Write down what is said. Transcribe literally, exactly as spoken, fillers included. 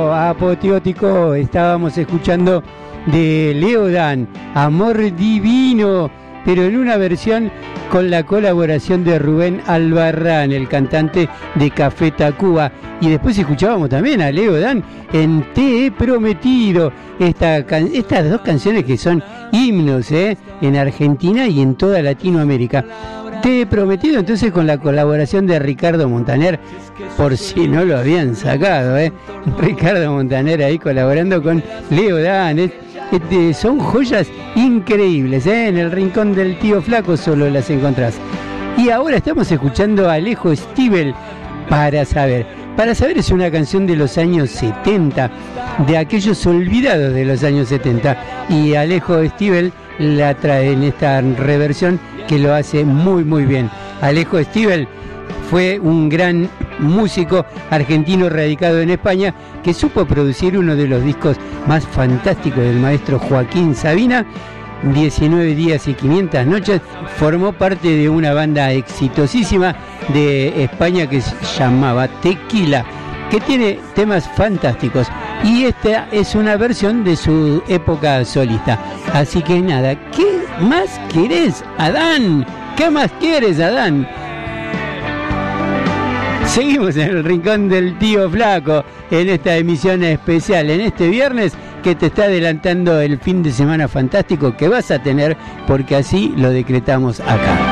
Apoteótico, estábamos escuchando de Leo Dan, Amor Divino, pero en una versión con la colaboración de Rubén Albarrán, el cantante de Café Tacuba. Y después escuchábamos también a Leo Dan en Te He Prometido, esta, estas dos canciones que son himnos ¿eh? en Argentina y en toda Latinoamérica. Te He Prometido, entonces, con la colaboración de Ricardo Montaner, por si no lo habían sacado, ¿eh? Ricardo Montaner ahí colaborando con Leo Dan. Es, es, son joyas increíbles, ¿eh? En el rincón del tío Flaco solo las encontrás. Y ahora estamos escuchando a Alejo Stivel, Para Saber. Para Saber es una canción de los años setenta, de aquellos olvidados de los años setenta. Y Alejo Stivel la trae en esta reversión que lo hace muy muy bien. Alejo Stivel fue un gran músico argentino radicado en España que supo producir uno de los discos más fantásticos del maestro Joaquín Sabina, diecinueve días y quinientas noches. Formó parte de una banda exitosísima de España que se llamaba Tequila, que tiene temas fantásticos, y esta es una versión de su época solista. Así que nada, ¿qué más querés, Adán? ¿Qué más quieres, Adán? Seguimos en el rincón del tío Flaco en esta emisión especial, en este viernes que te está adelantando el fin de semana fantástico que vas a tener, porque así lo decretamos acá.